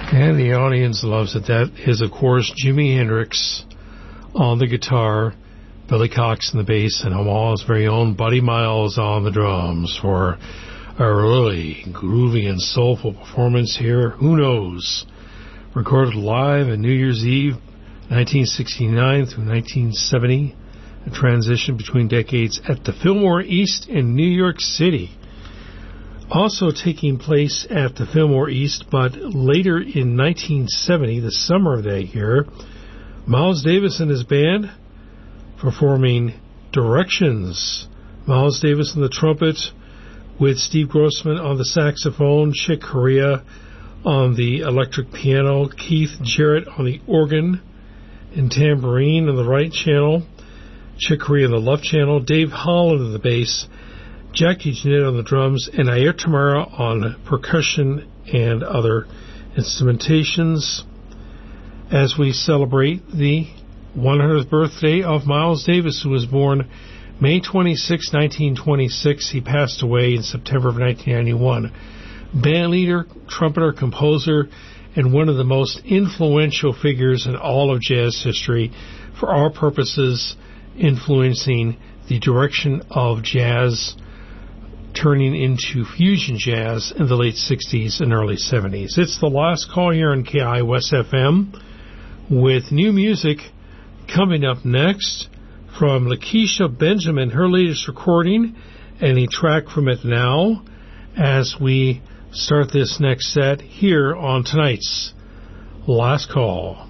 And the audience loves it. That is, of course, Jimi Hendrix on the guitar, Billy Cox on the bass, and Omaha's very own Buddy Miles on the drums for a really groovy and soulful performance here. Who Knows? Recorded live on New Year's Eve, 1969 through 1970. A transition between decades at the Fillmore East in New York City. Also taking place at the Fillmore East, but later in 1970, the summer of that year, Miles Davis and his band performing Directions. Miles Davis on the trumpet with Steve Grossman on the saxophone, Chick Corea on the electric piano, Keith Jarrett on the organ and tambourine on the right channel, Chick Corea on the left channel, Dave Holland on the bass, Jackie Jeanette on the drums, and Ayer Tamara on percussion and other instrumentations as we celebrate the 100th birthday of Miles Davis, who was born May 26, 1926. He passed away in September of 1991. Bandleader, trumpeter, composer, and one of the most influential figures in all of jazz history, for our purposes, influencing the direction of jazz turning into fusion jazz in the late 60s and early 70s. It's the last call here on KI West FM with new music coming up next from Lakeisha Benjamin, her latest recording, and a track from it now as we start this next set here on tonight's Last Call.